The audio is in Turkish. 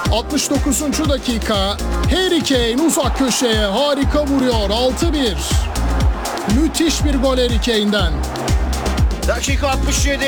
69. dakika. Harry Kane uzak köşeye harika vuruyor. 6-1. Müthiş bir gol Harry Kane'den. Dakika 67.